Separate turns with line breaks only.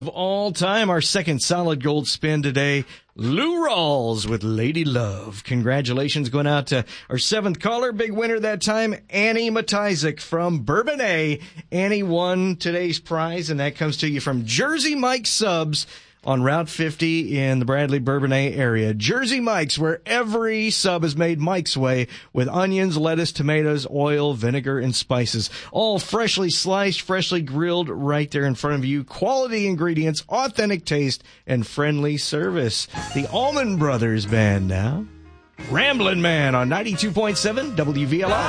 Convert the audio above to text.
Of all time, our second solid gold spin today, Lou Rawls with Lady Love. Congratulations going out to our seventh caller. Big winner that time, Annie Matizik from Bourbonnais. Annie won today's prize, and that comes to you from Jersey Mike's Subs on Route 50 in the Bradley Bourbonnais area. Jersey Mike's, where every sub is made Mike's way with onions, lettuce, tomatoes, oil, vinegar, and spices. All freshly sliced, freshly grilled right there in front of you. Quality ingredients, authentic taste, and friendly service. The Allman Brothers Band now. Ramblin' Man on 92.7 WVLI.